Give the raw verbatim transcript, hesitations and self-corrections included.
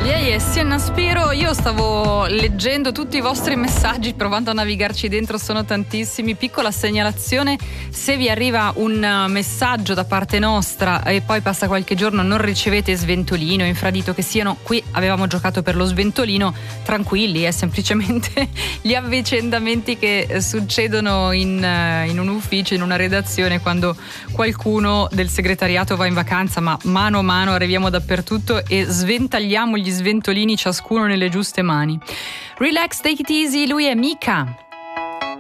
Lei è Sienna Spiro. Io stavo leggendo tutti i vostri messaggi, provando a navigarci dentro, sono tantissimi. Piccola segnalazione: se vi arriva un messaggio da parte nostra e poi passa qualche giorno non ricevete sventolino, infradito che siano, qui avevamo giocato per lo sventolino, tranquilli, è semplicemente gli avvicendamenti che succedono in, in un ufficio, in una redazione, quando qualcuno del segretariato va in vacanza, ma mano a mano arriviamo dappertutto e sventagliamo gli sventolini ciascuno nelle giuste mani. Relax, take it easy, lui è Mika.